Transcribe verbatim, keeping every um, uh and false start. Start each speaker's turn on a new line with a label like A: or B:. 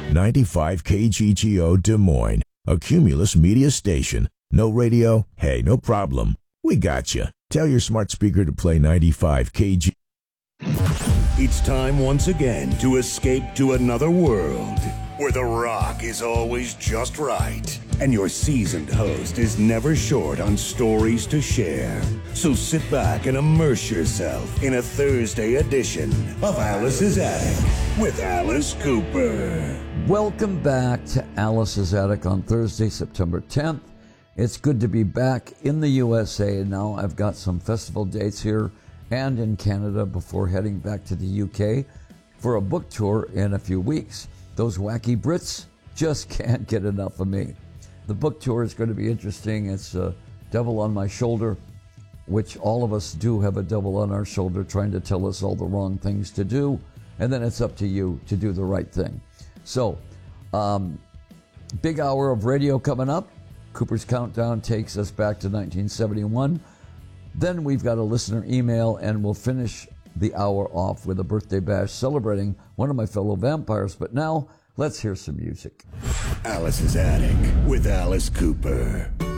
A: ninety-five K G G O Des Moines, a Cumulus media station. No radio? Hey, no problem. We got you. Tell your smart speaker to play ninety-five K G.
B: It's time once again to escape to another world where the rock is always just right and your seasoned host is never short on stories to share. So sit back and immerse yourself in a Thursday edition of Alice's Attic with Alice Cooper.
C: Welcome back to Alice's Attic on Thursday, September tenth. It's good to be back in the U S A. Now I've got some festival dates here and in Canada before heading back to the U K for a book tour in a few weeks. Those wacky Brits just can't get enough of me. The book tour is going to be interesting. It's a devil on my shoulder, which all of us do have a devil on our shoulder trying to tell us all the wrong things to do, and then it's up to you to do the right thing. So, um, big hour of radio coming up. Cooper's Countdown takes us back to nineteen seventy-one. Then we've got a listener email, and we'll finish the hour off with a birthday bash celebrating one of my fellow vampires. But now, let's hear some music.
B: Alice's Attic with Alice Cooper.